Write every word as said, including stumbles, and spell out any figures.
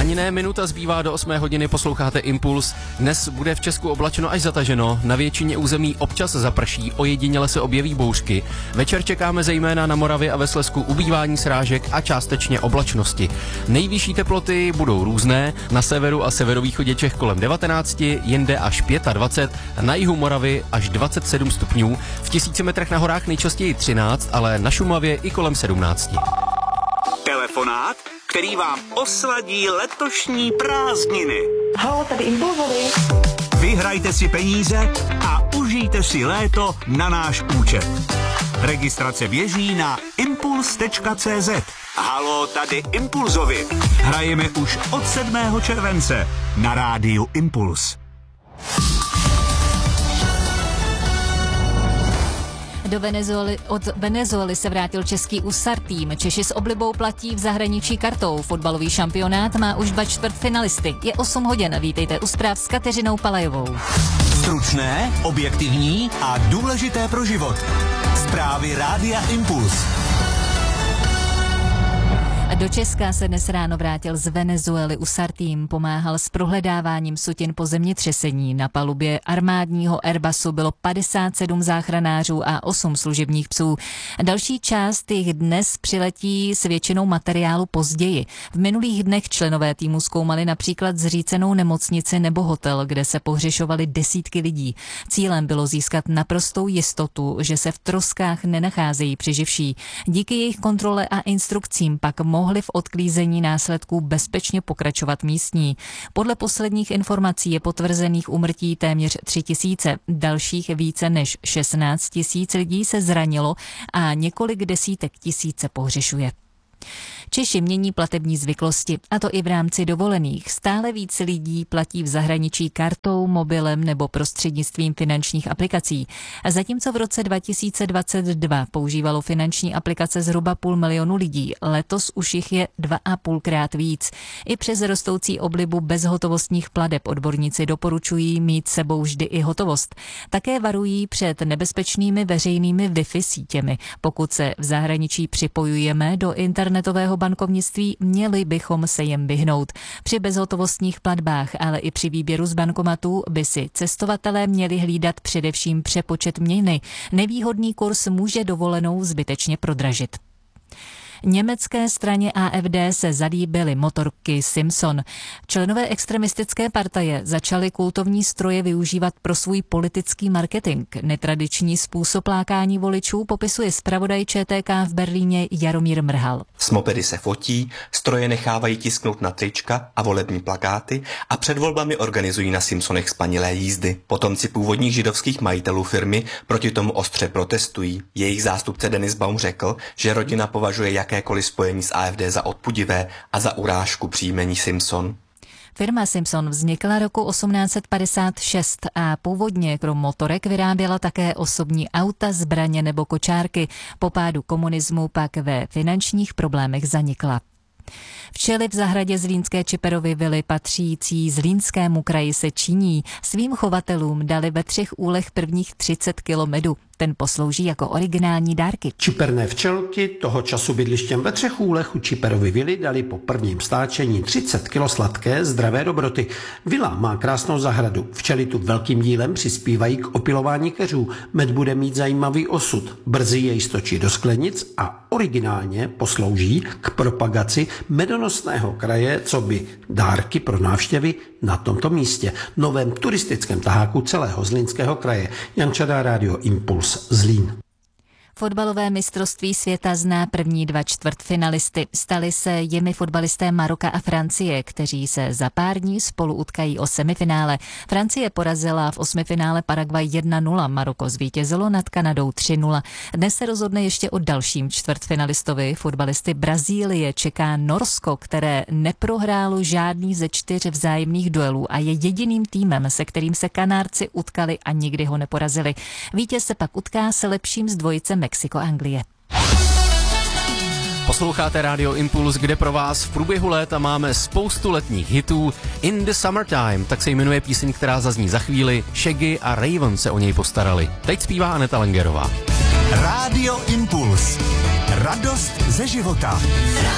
Ani ne minuta zbývá do osmé hodiny, posloucháte Impuls. Dnes bude v Česku oblačeno až zataženo, na většině území občas zaprší, ojediněle se objeví bouřky. Večer čekáme zejména na Moravě a ve Slezsku ubývání srážek a částečně oblačnosti. Nejvyšší teploty budou různé, na severu a severovýchodě Čech kolem devatenáct, jinde až dvacet pět, na jihu Moravy až dvacet sedm stupňů, v tisíci metrech na horách nejčastěji třináct, ale na Šumavě i kolem sedmnáct. Telefonát, který vám osladí letošní prázdniny. Halo, tady Impulzovi. Vyhrajte si peníze a užijte si léto na náš účet. Registrace běží na impuls tečka cé zet. Halo, tady Impulzovi. Hrajeme už od sedmého července na rádiu Impuls. Do Venezuely, od Venezuely se vrátil český U S A R tým. Češi s oblibou platí v zahraničí kartou. Fotbalový šampionát má už dva čtvrtfinalisty. Je osm hodin. Vítejte u zpráv s Kateřinou Palajovou. Stručné, objektivní a důležité pro život. Zprávy rádia Impuls. Do Česka se dnes ráno vrátil z Venezuely U S A R tým, pomáhal s prohledáváním sutin po zemětřesení. Na palubě armádního Airbusu bylo padesát sedm záchranářů a osm služebních psů. Další část jich dnes přiletí s většinou materiálu později. V minulých dnech členové týmu zkoumali například zřícenou nemocnici nebo hotel, kde se pohřešovaly desítky lidí. Cílem bylo získat naprostou jistotu, že se v troskách nenacházejí přeživší. Díky jejich kontrole a instrukcím pak mohli v odklízení následků bezpečně pokračovat místní. Podle posledních informací je potvrzených úmrtí téměř tři tisíce, dalších více než šestnáct tisíc lidí se zranilo a několik desítek tisíc se pohřešuje. Češi mění platební zvyklosti, a to i v rámci dovolených. Stále víc lidí platí v zahraničí kartou, mobilem nebo prostřednictvím finančních aplikací. A zatímco v roce dva tisíce dvacet dva používalo finanční aplikace zhruba půl milionu lidí, letos už jich je dva a půlkrát víc. I přes rostoucí oblibu bezhotovostních plateb odborníci doporučují mít sebou vždy i hotovost. Také varují před nebezpečnými veřejnými Wi-Fi sítěmi. Pokud se v zahraničí připojujeme do internetového bankovnictví, měli bychom se jim vyhnout. Při bezhotovostních platbách, ale i při výběru z bankomatů by si cestovatelé měli hlídat především přepočet měny. Nevýhodný kurz může dovolenou zbytečně prodražit. Německé straně A F D se zalíbily motorky Simpson. Členové extremistické partaje začaly kultovní stroje využívat pro svůj politický marketing. Netradiční způsob lákání voličů popisuje zpravodaj Č T K v Berlíně Jaromír Mrhal. S mopedy se fotí, stroje nechávají tisknout na trička a volební plakáty a před volbami organizují na Simpsonech spanilé jízdy. Potomci původních židovských majitelů firmy proti tomu ostře protestují. Jejich zástupce Denis Baum řekl, že rodina považuje jak jakékoliv spojení s A F D za odpudivé a za urážku příjmení Simpson. Firma Simpson vznikla roku osmnáct set padesát šest a původně krom motorek vyráběla také osobní auta, zbraně nebo kočárky. Po pádu komunismu pak ve finančních problémech zanikla. Včely v zahradě zlínské Čiperovy vily patřící Zlínskému kraji se činí. Svým chovatelům dali ve třech úlech prvních třicet kilo medu. Ten poslouží jako originální dárky. Čiperné včelky toho času bydlištěm ve třech úlech u Čiperovy vily dali po prvním stáčení třicet kilo sladké zdravé dobroty. Vila má krásnou zahradu. Včely tu velkým dílem přispívají k opilování keřů. Med bude mít zajímavý osud. Brzy jej stočí do sklenic a originálně poslouží k propagaci medonosného kraje, co by dárky pro návštěvy na tomto místě, novém turistickém taháku celého Zlínského kraje. Jan Čadá, rádio Impuls, Zlín. Fotbalové mistrovství světa zná první dva čtvrtfinalisty. Stali se jimi fotbalisté Maroka a Francie, kteří se za pár dní spolu utkají o semifinále. Francie porazila v osmifinále Paraguay jedna nula, Maroko zvítězilo nad Kanadou tři nula. Dnes se rozhodne ještě o dalším čtvrtfinalistovi. Fotbalisty Brazílie čeká Norsko, které neprohrálo žádný ze čtyř vzájemných duelů a je jediným týmem, se kterým se Kanárci utkali a nikdy ho neporazili. Vítěz se pak utká se lepším z dvojice Mexiko-Anglie. Posloucháte Radio Impuls, kde pro vás v průběhu léta máme spoustu letních hitů. In the Summertime, tak se jmenuje píseň, která zazní za chvíli. Shaggy a Raven se o něj postarali. Teď zpívá Aneta Lengerová. Radio Impuls. Radost ze života.